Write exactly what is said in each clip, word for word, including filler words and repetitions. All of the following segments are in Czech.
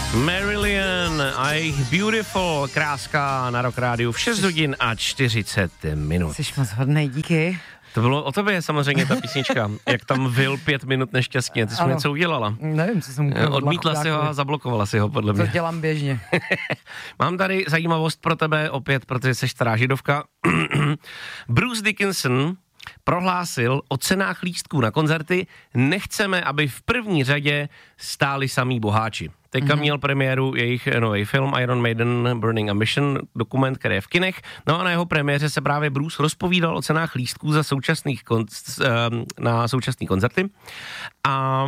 Marilyn, I Beautiful, kráska na Rock Rádiu v šest hodin a čtyřicet minut. Jsi moc hodnej, díky. To bylo o tobě samozřejmě ta písnička, jak tam vyl pět minut nešťastně, ty jsi mi něco udělala. Nevím, co jsem udělala. Odmítla si ho a zablokovala si ho, podle mě. To dělám běžně. Mám tady zajímavost pro tebe opět, protože jsi stará židovka. Bruce Dickinson prohlásil o cenách lístků na koncerty: nechceme, aby v první řadě stáli samí boháči. Teďka mm-hmm. měl premiéru jejich nový film Iron Maiden Burning Ambition, dokument, který je v kinech. No a na jeho premiéře se právě Bruce rozpovídal o cenách lístků za současných konc- na současný koncerty. A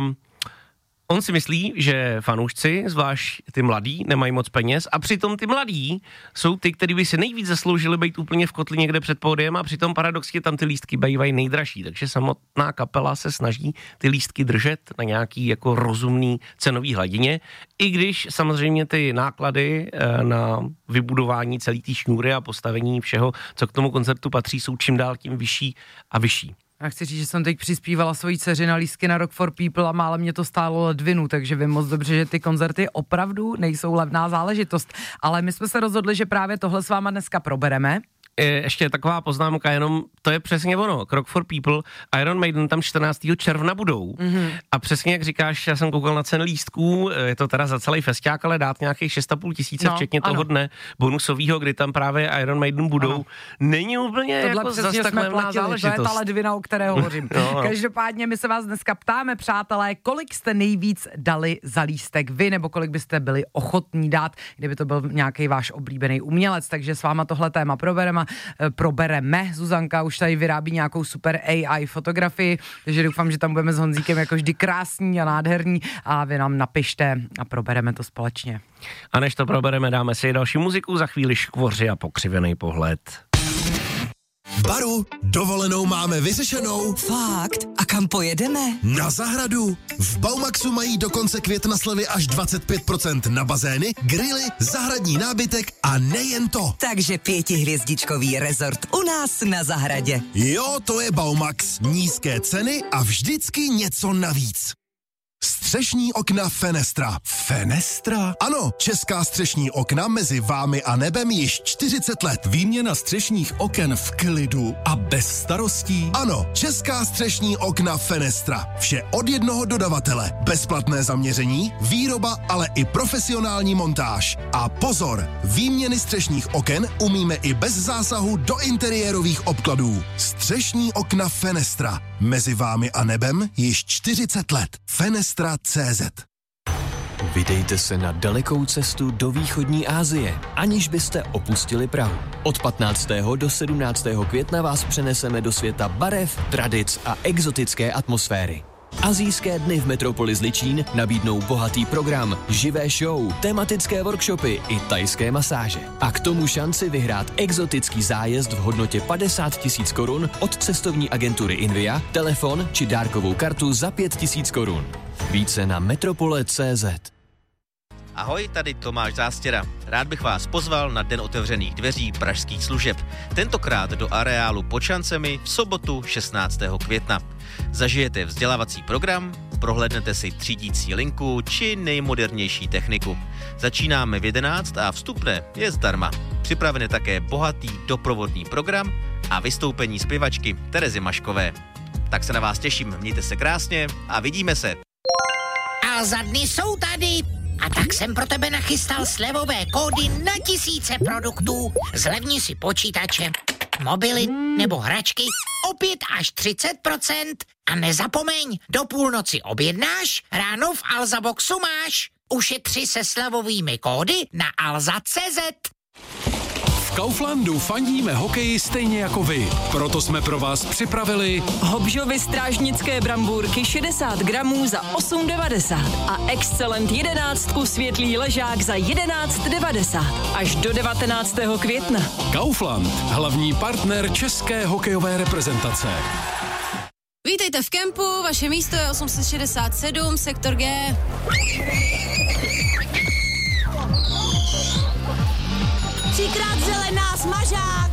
on si myslí, že fanoušci, zvlášť ty mladí, nemají moc peněz a přitom ty mladí jsou ty, kteří by si nejvíc zasloužili být úplně v kotli někde před pódiem a přitom paradoxně tam ty lístky bývají nejdražší, takže samotná kapela se snaží ty lístky držet na nějaký jako rozumný cenový hladině, i když samozřejmě ty náklady na vybudování celý té šňůry a postavení všeho, co k tomu koncertu patří, jsou čím dál tím vyšší a vyšší. Já chci říct, že jsem teď přispívala svojí dceři na lístky na Rock for People a málo mě to stálo ledvinu, takže vím moc dobře, že ty koncerty opravdu nejsou levná záležitost. Ale my jsme se rozhodli, že právě tohle s váma dneska probereme. Ještě taková poznámka, jenom to je přesně ono, Rock for People, Iron Maiden tam čtrnáctého června budou. Mm-hmm. A přesně jak říkáš, já jsem koukal na ceny lístků, je to teda za celý festiák, ale dát nějakých šest a půl tisíce, no, včetně ano. toho dne bonusovýho, kdy tam právě Iron Maiden budou. Ano. Není úplně tohle jako zas tak levná záležitost. To je ta ledvina, o které hovořím. no, no. Každopádně my se vás dneska ptáme, přátelé, kolik jste nejvíc dali za lístek vy, nebo kolik byste byli ochotní dát, kdyby to byl nějaký váš oblíbený umělec, takže s váma tohle téma probereme. probereme. Zuzanka už tady vyrábí nějakou super A I fotografii, takže doufám, že tam budeme s Honzíkem jako vždy krásní a nádherní a vy nám napište a probereme to společně. A než to probereme, dáme si další muziku, za chvíli škvoři a pokřivený pohled. Baru, dovolenou máme vyřešenou. Fakt? A kam pojedeme? Na zahradu. V Baumaxu mají do konce května slevy až dvacet pět procent na bazény, grily, zahradní nábytek a nejen to. Takže pětihvězdičkový rezort u nás na zahradě. Jo, to je Baumax. Nízké ceny a vždycky něco navíc. Střešní okna Fenestra. Fenestra? Ano, česká střešní okna mezi vámi a nebem již čtyřicet let. Výměna střešních oken v klidu a bez starostí. Ano, česká střešní okna Fenestra. Vše od jednoho dodavatele. Bezplatné zaměření, výroba, ale i profesionální montáž. A pozor, výměny střešních oken umíme i bez zásahu do interiérových obkladů. Střešní okna Fenestra. Mezi vámi a nebem již čtyřicet let. Fenestra tečka cé zet. Vydejte se na dalekou cestu do východní Asie, aniž byste opustili Prahu. Od patnáctého do sedmnáctého května vás přeneseme do světa barev, tradic a exotické atmosféry. Asijské dny v metropoli Zličín nabídnou bohatý program, živé show, tematické workshopy i thajské masáže. A k tomu šanci vyhrát exotický zájezd v hodnotě padesát tisíc korun od cestovní agentury Invia, telefon či dárkovou kartu za pět tisíc korun. Více na metropole tečka cé zet. Ahoj, tady Tomáš Zástěra. Rád bych vás pozval na Den otevřených dveří pražských služeb. Tentokrát do areálu pod šancemi v sobotu šestnáctého května. Zažijete vzdělávací program, prohlédnete si třídící linku či nejmodernější techniku. Začínáme v jedenáct a vstupné je zdarma. Připraven je také bohatý doprovodný program a vystoupení zpěvačky Terezy Maškové. Tak se na vás těším, mějte se krásně a vidíme se. A za dny jsou tady. A tak jsem pro tebe nachystal slevové kódy na tisíce produktů. Zlevni si počítače, mobily nebo hračky o pět až třicet procent. A nezapomeň, do půlnoci objednáš, ráno v Alza Boxu máš. Ušetři se slevovými kódy na alza tečka cé zet. V Kauflandu fandíme hokeji stejně jako vy. Proto jsme pro vás připravili Hobžovy strážnické brambůrky šedesát gramů za osm devadesát a Excellent jedenáctku světlý ležák za jedenáct devadesát až do devatenáctého května. Kaufland, hlavní partner české hokejové reprezentace. Vítejte v kempu, vaše místo je osm set šedesát sedm, sektor G. Třikrát zelená smažák.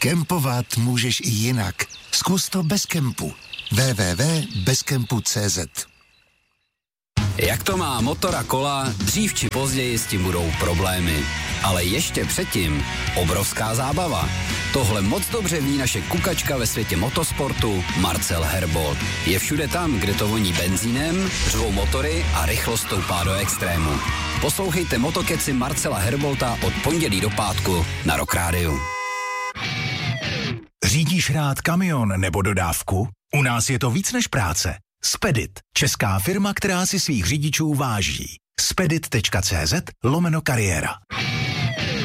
Kempovat můžeš i jinak. Zkus to bez kempu. w w w tečka bezkempu tečka cé zet. Jak to má motor a kola, dřív či později s tím budou problémy. Ale ještě předtím obrovská zábava. Tohle moc dobře ví naše kukačka ve světě motosportu Marcel Herbold. Je všude tam, kde to voní benzínem, řvou motory a rychlost stoupá do extrému. Poslouchejte motokeci Marcela Herbolta od pondělí do pátku na Rock Rádiu. Řídíš rád kamion nebo dodávku? U nás je to víc než práce. Spedit, česká firma, která si svých řidičů váží. spedit tečka cé zet lomeno kariéra.